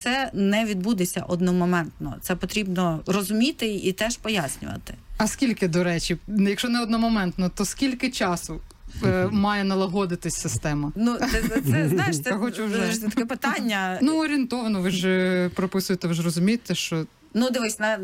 це не відбудеться одномоментно. Це потрібно розуміти і теж пояснювати. А скільки, до речі, якщо не одномоментно, то скільки часу має налагодитись система? Ну, це знаєш, це таке питання. Ну, орієнтовно, ви ж прописуєте, ви ж розумієте, що... Ну, дивись, на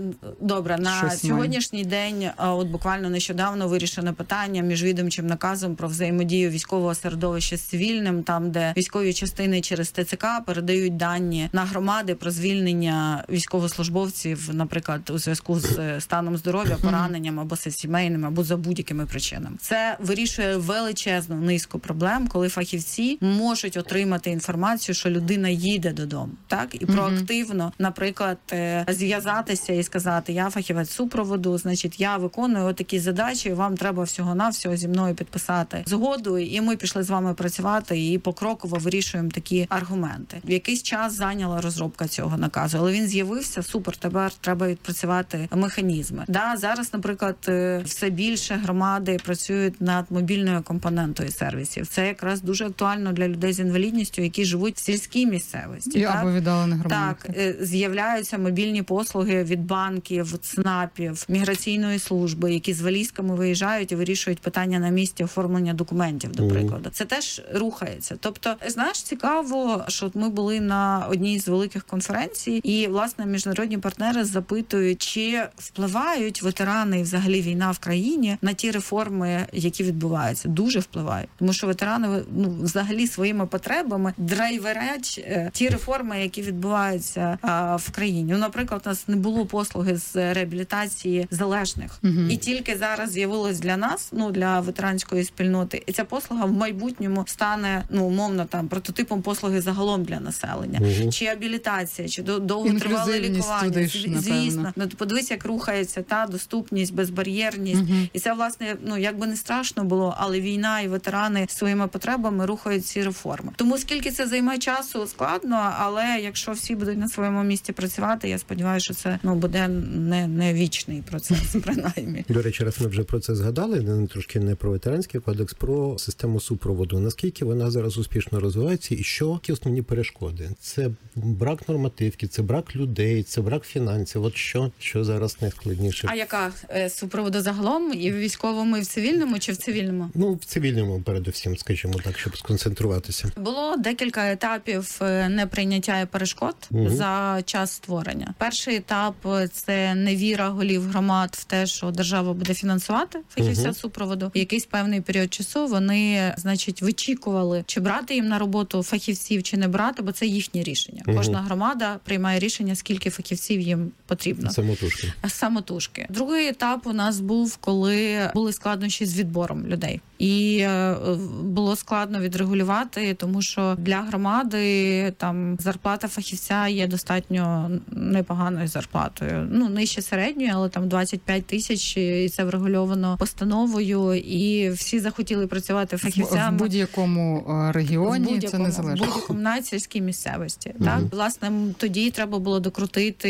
сьогоднішній день, от буквально нещодавно вирішено питання міжвідомчим наказом про взаємодію військового середовища з цивільним, там, де військові частини через ТЦК передають дані на громади про звільнення військовослужбовців, наприклад, у зв'язку з станом здоров'я, пораненням або сімейним, або за будь-якими причинами. Це вирішує величезну низку проблем, коли фахівці можуть отримати інформацію, що людина їде додому, так? І проактивно, наприклад, зв'язатися і сказати, я фахівець супроводу, значить, я виконую отакі задачі, вам треба всього-навсього зі мною підписати згоду, і ми пішли з вами працювати і покроково вирішуємо такі аргументи. В якийсь час зайняла розробка цього наказу, але він з'явився, супер, тепер треба відпрацювати механізми. Да, зараз, наприклад, все більше громади працюють над мобільною компонентою сервісів. Це якраз дуже актуально для людей з інвалідністю, які живуть в сільській місцевості. Або віддалених громадах. Так, з'являються мобільні послуги від банків, ЦНАПів, міграційної служби, які з валізками виїжджають і вирішують питання на місці оформлення документів, до прикладу. Це теж рухається. Тобто, знаєш, цікаво, що ми були на одній з великих конференцій, і, власне, міжнародні партнери запитують, чи впливають ветерани і взагалі війна в країні на ті реформи, які відбуваються. Дуже впливають. Тому що ветерани, взагалі своїми потребами драйверять ті реформи, які відбуваються в країні. Наприклад, у нас не було послуги з реабілітації залежних. І тільки зараз з'явилось для нас, для ветеранської спільноти, і ця послуга в майбутньому стане, умовно, там, прототипом послуги загалом для населення. Чи абілітація, чи довготривале лікування. Звісно. Подивись, як рухається та доступність, безбар'єрність. І це, власне, якби не страшно було, але війна і ветерани своїми потребами рухають ці реформи. Тому скільки це займе часу, складно, але якщо всі будуть на своєму місці працювати, я сподіваюся, що це буде не вічний процес, принаймні. До речі, раз ми вже про це згадали, трошки не про ветеранський кодекс, про систему супроводу. Наскільки вона зараз успішно розвивається і які основні перешкоди? Це брак нормативки, це брак людей, це брак фінансів. От що зараз найскладніше? А яка супроводу загалом? І в військовому, і в цивільному, чи в цивільному? В цивільному, передусім, скажімо так, щоб сконцентруватися. Було декілька етапів неприйняття і перешкод за час створення. Перший етап – це невіра голів громад в те, що держава буде фінансувати фахівця супроводу. Якийсь певний період часу вони, вичікували, чи брати їм на роботу фахівців, чи не брати, бо це їхнє рішення. Кожна громада приймає рішення, скільки фахівців їм потрібно. Самотужки. Другий етап у нас був, коли були складнощі з відбором людей. І було складно відрегулювати, тому що для громади там зарплата фахівця є достатньо непоганою зарплатою. Нижче середньої, але там 25 тисяч, і це врегульовано постановою, і всі захотіли працювати фахівцями. В будь-якому регіоні це незалежно. В будь-якому сільській місцевості. Так? Власне, тоді треба було докрутити,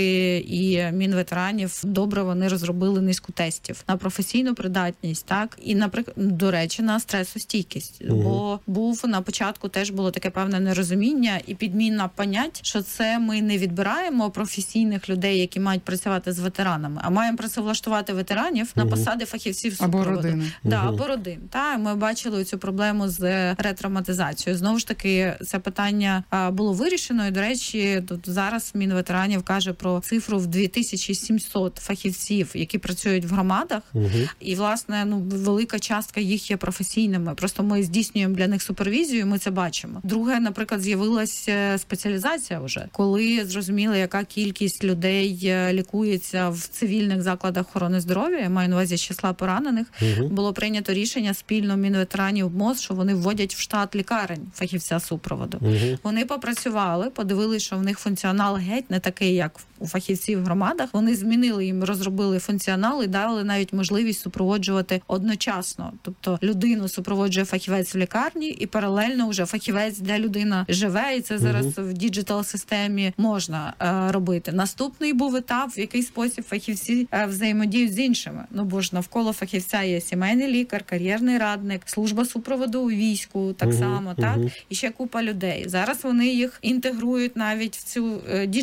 і Мінветеранів добре вони розробили низку тестів на професійну придатність, так? І, наприклад, до речі, на стресостійкість. Бо на початку теж було таке певне нерозуміння і підміна понять, що це ми не відбираємо професійних людей, які мають працювати з ветеранами, а маємо працевлаштувати ветеранів на посади фахівців супроводу. Або родини. Або родин. Ми бачили цю проблему з ретравматизацією. Знову ж таки, це питання було вирішено, і, до речі, тут зараз Мінветеранів каже про цифру в 2700 фахівців, які працюють в громадах, і, власне, велика частка їх є професійними. Просто ми здійснюємо для них супервізію, ми це бачимо. Друге, наприклад, з'явилася спеціалізація вже, коли зрозуміли, яка кількість людей лікується в цивільних закладах охорони здоров'я, я маю на увазі з числа поранених, було прийнято рішення спільно Мінветеранів МОЗ, що вони вводять в штат лікарень фахівця супроводу. Вони попрацювали, подивилися, що в них функціонал геть не такий, як у фахівців в громадах. Вони змінили їм, розробили функціонал і дали навіть можливість супроводжувати одночасно. Тобто людину супроводжує фахівець в лікарні і паралельно вже фахівець, де людина живе, і це зараз в діджитал-системі можна робити. Наступний був етап, в який спосіб фахівці взаємодіють з іншими. Бо ж навколо фахівця є сімейний лікар, кар'єрний радник, служба супроводу у війську, так само, так? І ще купа людей. Зараз вони їх інтегрують навіть в цю